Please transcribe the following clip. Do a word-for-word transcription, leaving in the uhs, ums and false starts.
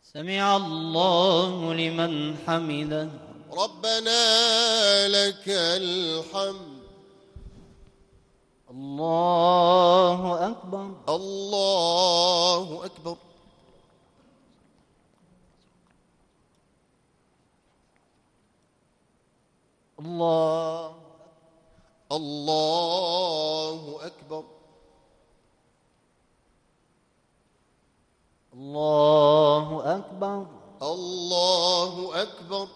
سمع الله لمن حمده. ربنا لك الحمد. الله أكبر. الله أكبر. الله الله أكبر. الله أكبر. الله أكبر.